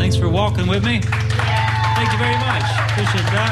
Thanks for walking with me. Thank you very much. Appreciate that.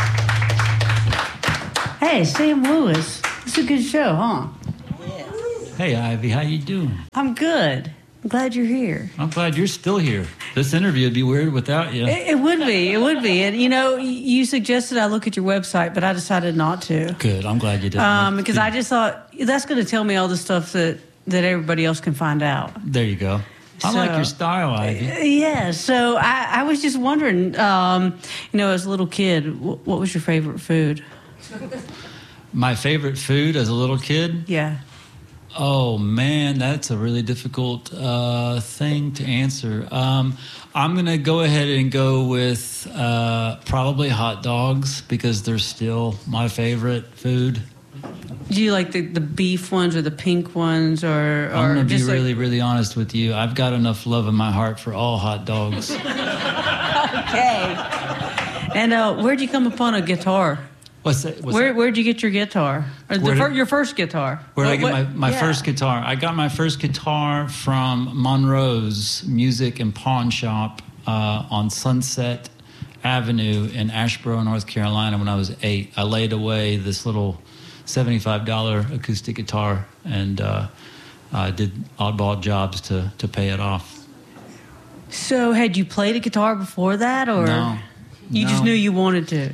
Hey, Sam Lewis. It's a good show, huh? Hey, Ivy, how you doing? I'm good. I'm glad you're here. I'm glad you're still here. This interview would be weird without you. It would be. It would be. And, you know, you suggested I look at your website, but I decided not to. Good. I'm glad you did. Because I just thought, that's going to tell me all the stuff that everybody else can find out. There you go. I like your style, Ivy. Yeah. So I was just wondering, as a little kid, what was your favorite food? My favorite food as a little kid? Yeah. Oh, man, that's a really difficult thing to answer. I'm going to go ahead and go with probably hot dogs because they're still my favorite food. Do you like the beef ones or the pink ones? Or I'm going to be just really, really honest with you. I've got enough love in my heart for all hot dogs. Okay. And where'd you come upon a guitar? What's that? Where'd you get your guitar? Or your first guitar? Where did I get my first guitar? I got my first guitar from Monroe's Music and Pawn Shop on Sunset Avenue in Asheboro, North Carolina when I was 8. I laid away this little $75 acoustic guitar and I did oddball jobs to pay it off. So had you played a guitar before that? Or No. You just knew you wanted to?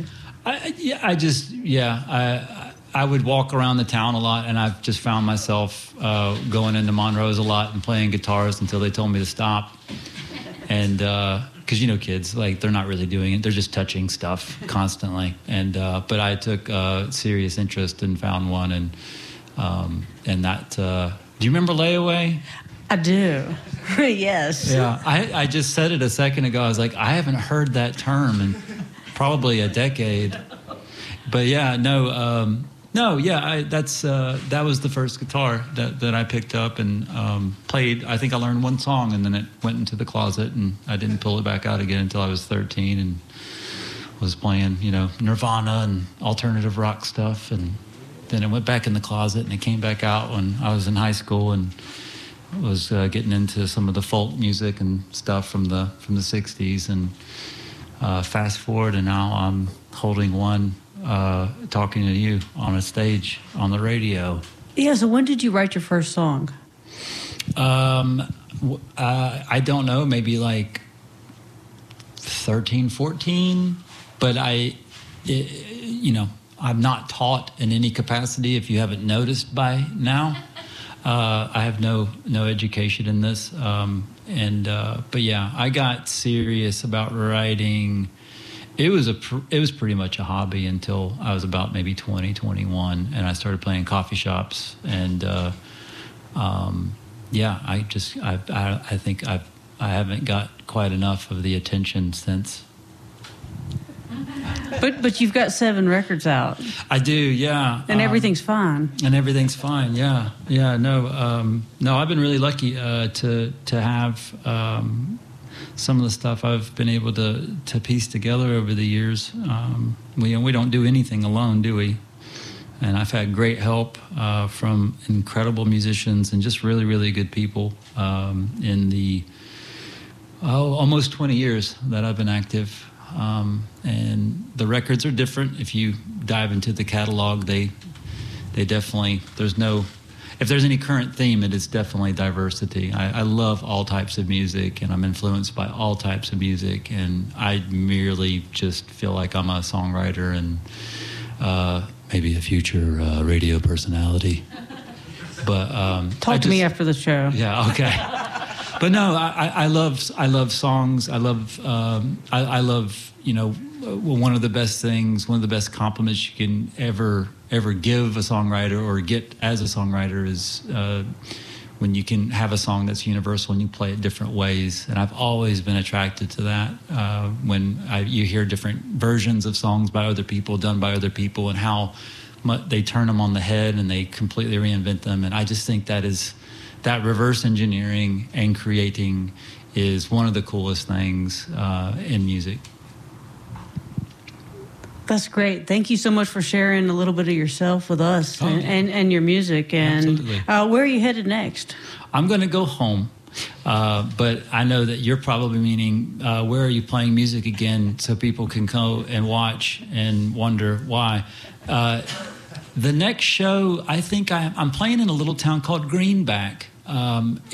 I would walk around the town a lot, and I've just found myself going into Monroe's a lot and playing guitars until they told me to stop. And because kids, like, they're not really doing it; they're just touching stuff constantly. And but I took serious interest and found one, and that. Do you remember Layaway? I do. Yes. Yeah, I just said it a second ago. I was like, I haven't heard that term in probably a decade. But yeah, that was the first guitar that I picked up and played. I think I learned one song and then it went into the closet and I didn't pull it back out again until I was 13 and was playing, Nirvana and alternative rock stuff. And then it went back in the closet and it came back out when I was in high school and was getting into some of the folk music and stuff from the 60s. And fast forward and now I'm holding one talking to you on a stage on the radio. Yeah, so when did you write your first song? I don't know, maybe like 13, 14, but I'm not taught in any capacity, if you haven't noticed by now. I have no education in this, but yeah, I got serious about writing. It was pretty much a hobby until I was about maybe 20, 21, and I started playing coffee shops. And I think I haven't got quite enough of the attention since. But you've got 7 records out. I do, yeah. And everything's fine. And everything's fine, yeah. No, I've been really lucky to have some of the stuff I've been able to piece together over the years. We don't do anything alone, do we? And I've had great help from incredible musicians and just really, really good people in the almost 20 years that I've been active. And the records are different. If you dive into the catalog, they definitely, if there's any current theme, it is definitely diversity. I love all types of music, and I'm influenced by all types of music, and I merely just feel like I'm a songwriter and maybe a future radio personality. But talk to me after the show. Yeah, okay. But no, I love songs. I love one of the best things, one of the best compliments you can ever give a songwriter or get as a songwriter is when you can have a song that's universal and you play it different ways. And I've always been attracted to that when you hear different versions of songs by other people, done by other people, and how they turn them on the head and they completely reinvent them. And I just think that reverse engineering and creating is one of the coolest things in music. That's great. Thank you so much for sharing a little bit of yourself with us and your music. And absolutely. Where are you headed next? I'm going to go home. But I know that you're probably meaning, where are you playing music again so people can go and watch and wonder why. The next show, I think I'm playing in a little town called Greenback.